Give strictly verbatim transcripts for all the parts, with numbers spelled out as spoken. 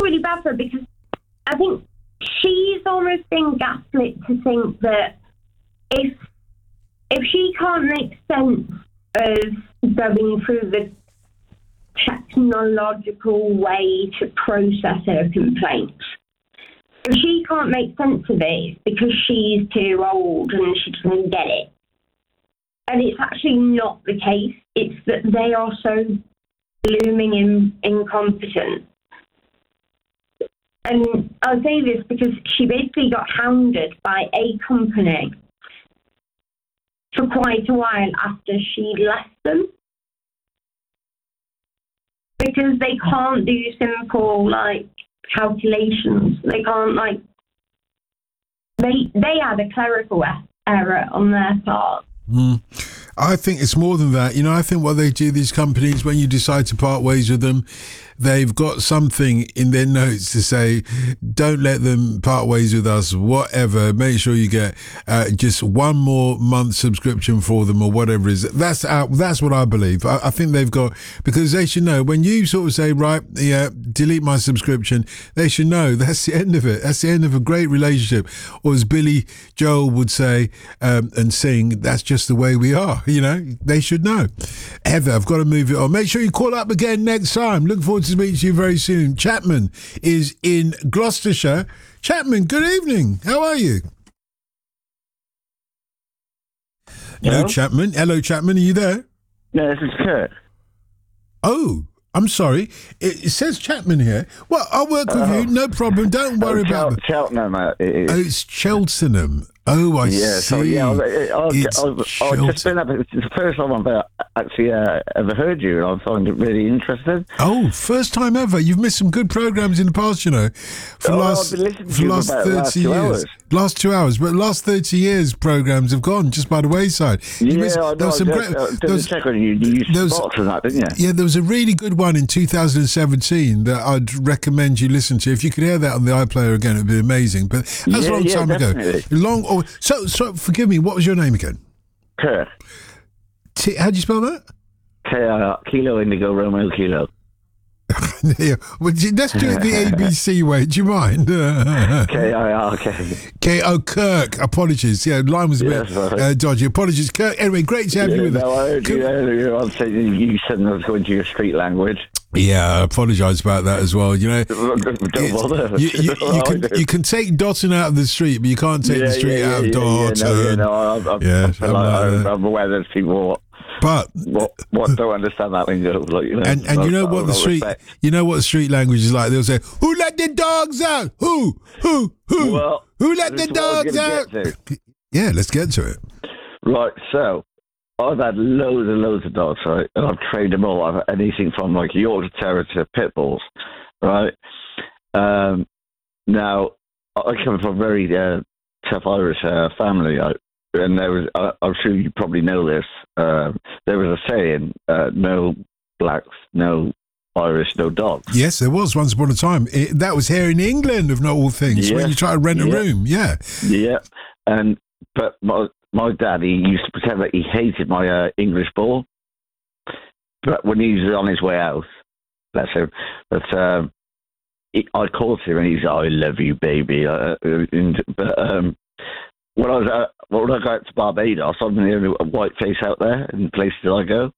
really bad for her because I think she's almost been gaslit to think that if if she can't make sense of going through the technological way to process her complaints, if she can't make sense of it, it's because she's too old and she doesn't get it. And it's actually not the case. It's that they are so blooming in, incompetent. And I'll say this because she basically got hounded by a company for quite a while after she left them. Because they can't do simple, like, calculations. They can't, like... They, they had a clerical error on their part. Mm. I think it's more than that. You know, I think what they do, these companies, when you decide to part ways with them, they've got something in their notes to say, don't let them part ways with us, whatever. Make sure you get uh, just one more month subscription for them or whatever it is. That's out, that's what I believe. I, I think they've got, because they should know, when you sort of say, right, yeah, delete my subscription, they should know that's the end of it. That's the end of a great relationship. Or as Billy Joel would say um, and sing, that's just the way we are. You know, they should know. Heather, I've got to move it on. Make sure you call up again next time. Look forward to speaking to you very soon. Chapman is in Gloucestershire. Chapman, good evening. How are you? Hello, Hello Chapman. Hello, Chapman. Are you there? No, this is Kurt. Oh, I'm sorry. It, it says Chapman here. Well, I'll work with oh. you. No problem. Don't worry oh, about it. Cheltenham. Uh, it oh, it's Cheltenham. Oh, I yeah, see. So, yeah, I've, I've, I've, I've just been up. It's the first time I've actually uh, ever heard you, and I find it really interesting. Oh, first time ever. You've missed some good programs in the past, you know. For oh, last, I've been listening for to you last for about thirty last two years. hours. Last two hours, but last thirty years programs have gone just by the wayside. You yeah, missed, I know. there was some I great, did, there was, check on you. You used was, spots and that, didn't you? Yeah, there was a really good one in two thousand seventeen that I'd recommend you listen to. If you could hear that on the iPlayer again, it'd be amazing. But that's yeah, a long yeah, time definitely. ago. Long. Oh, so, so forgive me. What was your name again? Kurt. T- how do you spell that? K I R, Kilo Indigo Romeo Kilo. Yeah. Well, let's do it the A B C way. Do you mind? K I R K. K. Oh, Kirk. Apologies. Yeah, line was a yes, bit right. uh, dodgy. Apologies, Kirk. Anyway, great to have yeah, you with no, us. I heard you earlier on saying you said I was going to your street language. Yeah, I apologise about that as well. You know, don't bother. You, you, you, can, you can take Dotton out of the street, but you can't take yeah, the street yeah, out yeah, of Dotton. Yeah, no, yeah, no, I'm, I'm, yeah, I'm, like, I'm, I'm aware there's people but what, what don't understand that lingo. Like, you know, and and you know what the street, respect. you know what the street language is like. They'll say, "Who let the dogs out? Who, who, who, well, who let the dogs out?" Yeah, let's get to it. Right, so I've had loads and loads of dogs, right? And I've trained them all. I've had anything from like Yorkshire Terrier to pit bulls, right? Um, now, I come from a very uh, tough Irish uh, family, I, and there was, uh, I'm sure you probably know this, uh, there was a saying, uh, no blacks, no Irish, no dogs. Yes, there was once upon a time. It, that was here in England, of not all things, yes. when you try to rent a yeah. room, yeah. Yeah, and, but my, my dad, he used to pretend that he hated my uh, English bull, but when he was on his way out, bless him, but um, he, I called him and he's like, I love you, baby. Uh, and, but um, when I was uh, when I got out to Barbados, I'm the only white face out there in places I go.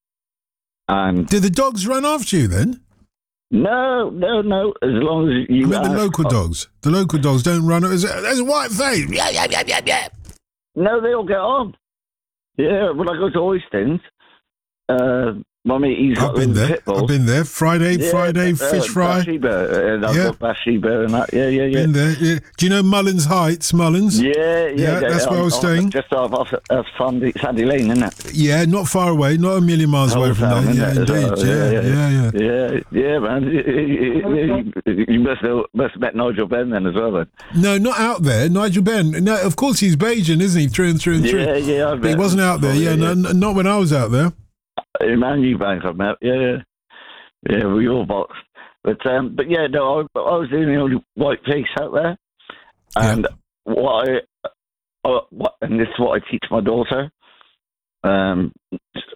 And did the dogs run after you then? No, no, no. As long as you. I mean, the local uh, dogs. The local dogs don't run. There's a, there's a white face. Yeah, yeah, yeah, yeah, yeah. No, they all get on. Yeah, when I go to Oystons, uh, Mummy, he's got I've been there. pit bulls. I've been there. Friday, yeah, Friday, uh, fish fry. Bathsheba, and I've yeah. got Bathsheba and that. Yeah, yeah, yeah. Been there. Yeah. Do you know Mullins Heights, Mullins? Yeah, yeah. yeah that's yeah, where I was staying. Just off, off, off Sandy, Sandy Lane, isn't it? Yeah, not far away. Not a million miles away from town, there. Yeah, it? indeed. So, yeah, yeah, yeah, yeah, yeah. Yeah, yeah, man. You, you must have must have met Nigel Benn then as well, then. No, not out there. Nigel Benn. No, of course he's Bajan, isn't he? Through and through and through. Yeah, yeah. But he wasn't out there. Yeah, yeah. No, not when I was out there. Man, Eubanks I've met. Yeah, yeah. Yeah, we all boxed. But um, but yeah, no, I, I was the only white face out there. And yeah. what I, uh, what, and this is what I teach my daughter. Um,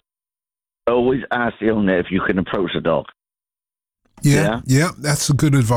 always ask the owner if you can approach a dog. Yeah, yeah, yeah, that's a good advice.